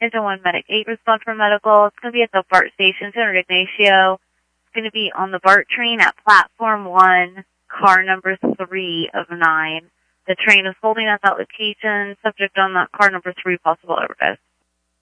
1 Medic 8 respond for medical. It's going to be at the BART station, San Ignacio. It's going to be on the BART train at Platform 1, car number 3 of 9. The train is holding at that location, subject on that car number 3, possible overdose.